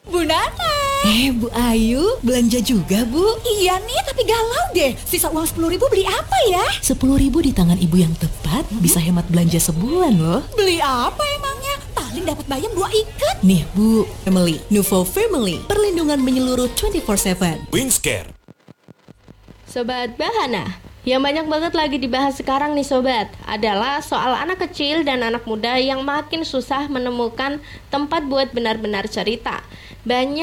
Bu Nana. Bu Ayu, belanja juga, Bu? Iya nih, tapi galau deh. Sisa uang 10.000 beli apa ya? 10.000 di tangan ibu yang tepat bisa hemat belanja sebulan loh. Beli apa emangnya? Paling dapat bayam 2 ikat. Nih Bu, Family, Nuvo Family, perlindungan menyeluruh 24/7. Wingscare. Sobat Bahana, yang banyak banget lagi dibahas sekarang nih sobat, adalah soal anak kecil dan anak muda yang makin susah menemukan tempat buat benar-benar cerita. Banyak